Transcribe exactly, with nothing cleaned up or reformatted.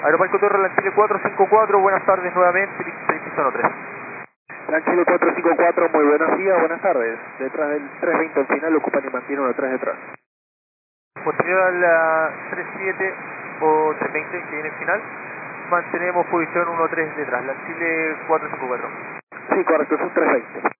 Aeroparque Torre, la Chile cuatro cinco cuatro, buenas tardes nuevamente, pista uno tres. La Chile cuatro cinco cuatro, muy buenos días, buenas tardes. Detrás del tres veinte al final, ocupan y mantiene uno tres detrás. Posterior a la tres siete o tres veinte que viene el final, mantenemos posición uno tres detrás, la Chile cuatro cinco cuatro. Sí, correcto, es un tres veinte.